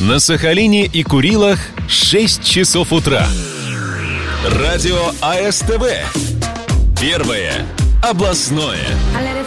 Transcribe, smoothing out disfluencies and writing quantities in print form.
На Сахалине и Курилах 6 часов утра. Радио АСТВ. Первое областное.